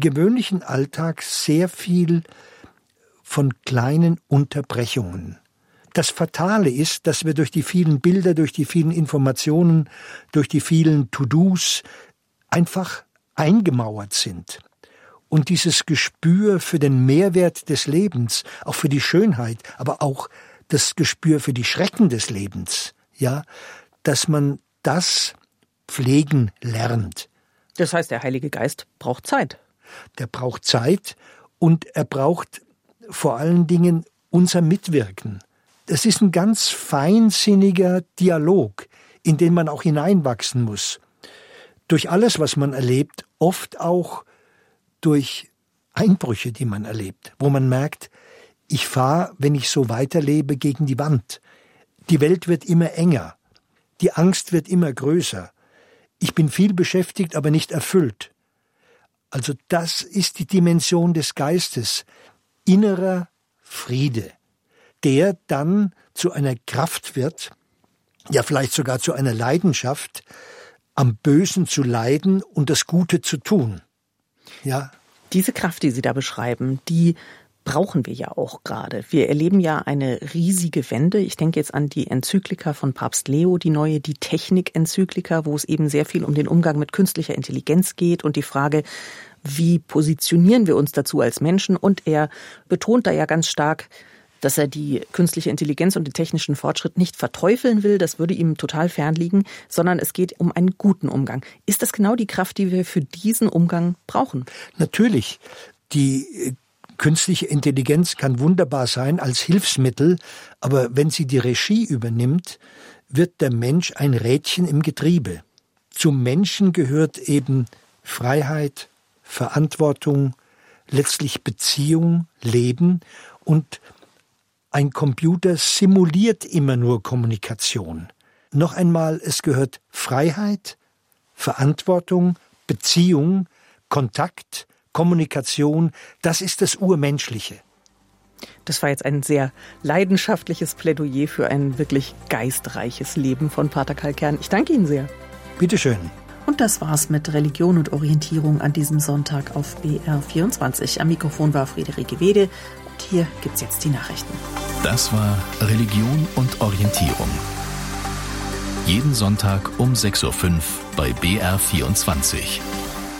gewöhnlichen Alltag sehr viel von kleinen Unterbrechungen. Das Fatale ist, dass wir durch die vielen Bilder, durch die vielen Informationen, durch die vielen To-Dos einfach eingemauert sind. Und dieses Gespür für den Mehrwert des Lebens, auch für die Schönheit, aber auch das Gespür für die Schrecken des Lebens, ja, dass man das pflegen lernt. Das heißt, der Heilige Geist braucht Zeit. Der braucht Zeit und er braucht vor allen Dingen unser Mitwirken. Das ist ein ganz feinsinniger Dialog, in den man auch hineinwachsen muss. Durch alles, was man erlebt, oft auch durch Einbrüche, die man erlebt, wo man merkt, ich fahre, wenn ich so weiterlebe, gegen die Wand. Die Welt wird immer enger. Die Angst wird immer größer. Ich bin viel beschäftigt, aber nicht erfüllt. Also das ist die Dimension des Geistes. Innerer Friede, der dann zu einer Kraft wird, ja vielleicht sogar zu einer Leidenschaft, am Bösen zu leiden und das Gute zu tun. Ja. Diese Kraft, die Sie da beschreiben, die brauchen wir ja auch gerade. Wir erleben ja eine riesige Wende. Ich denke jetzt an die Enzyklika von Papst Leo, die neue, die Technik-Enzyklika, wo es eben sehr viel um den Umgang mit künstlicher Intelligenz geht und die Frage, wie positionieren wir uns dazu als Menschen? Und er betont da ja ganz stark, dass er die künstliche Intelligenz und den technischen Fortschritt nicht verteufeln will, das würde ihm total fernliegen, sondern es geht um einen guten Umgang. Ist das genau die Kraft, die wir für diesen Umgang brauchen? Natürlich. Die künstliche Intelligenz kann wunderbar sein als Hilfsmittel, aber wenn sie die Regie übernimmt, wird der Mensch ein Rädchen im Getriebe. Zum Menschen gehört eben Freiheit, Verantwortung, letztlich Beziehung, Leben und ein Computer simuliert immer nur Kommunikation. Noch einmal, es gehört Freiheit, Verantwortung, Beziehung, Kontakt, Kommunikation, das ist das Urmenschliche. Das war jetzt ein sehr leidenschaftliches Plädoyer für ein wirklich geistreiches Leben von Pater Karl Kern. Ich danke Ihnen sehr. Bitte schön. Und das war's mit Religion und Orientierung an diesem Sonntag auf BR24. Am Mikrofon war Friederike Wede. Hier gibt's jetzt die Nachrichten. Das war Religion und Orientierung. Jeden Sonntag um 6:05 Uhr bei BR24.